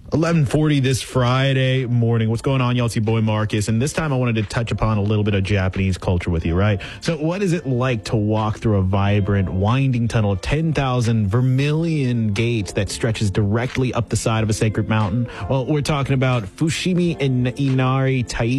11:40 this Friday morning. What's going on, y'all? It's your boy Marcus, and this time I wanted to touch upon a little bit of Japanese culture with you, right? So what is it like to walk through a vibrant, winding tunnel of 10,000 vermilion gates that stretches directly up the side of a sacred mountain? Well, we're talking about Fushimi Inari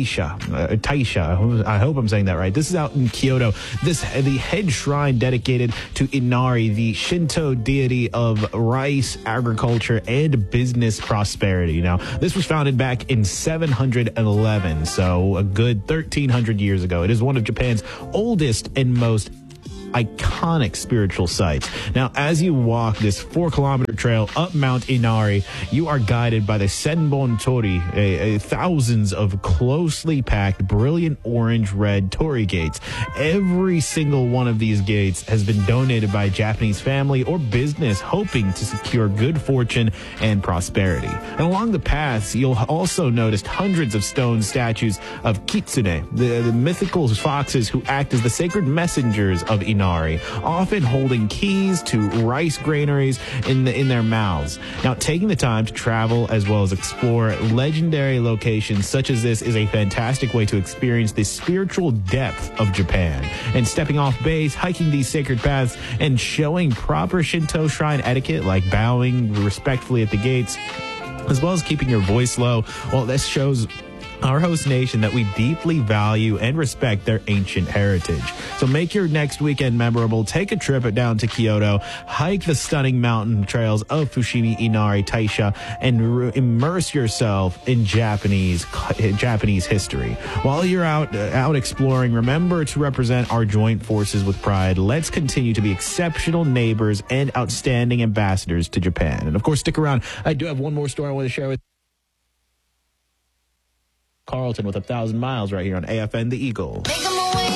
Taisha. I hope I'm saying that right. This is out in Kyoto. The head shrine dedicated to Inari, the Shinto deity of rice, agriculture, and business prosperity. Now, this was founded back in 711, so a good 1,300 years ago. It is one of Japan's oldest and most iconic spiritual sites. Now, as you walk this 4-kilometer trail up Mount Inari, you are guided by the Senbon Tori, thousands of closely packed, brilliant orange-red torii gates. Every single one of these gates has been donated by a Japanese family or business hoping to secure good fortune and prosperity. And along the paths, you'll also notice hundreds of stone statues of Kitsune, the mythical foxes who act as the sacred messengers of Inari, often holding keys to rice granaries in their mouths. Now, taking the time to travel as well as explore legendary locations such as this is a fantastic way to experience the spiritual depth of Japan. And stepping off base, hiking these sacred paths, and showing proper Shinto shrine etiquette like bowing respectfully at the gates, as well as keeping your voice low, well, this shows our host nation that we deeply value and respect their ancient heritage. So make your next weekend memorable. Take a trip down to Kyoto, hike the stunning mountain trails of Fushimi Inari Taisha, and immerse yourself in Japanese history. While you're out exploring, remember to represent our joint forces with pride. Let's continue to be exceptional neighbors and outstanding ambassadors to Japan. And of course, stick around. I do have one more story I want to share with Carlton with 1,000 Miles right here on AFN The Eagle.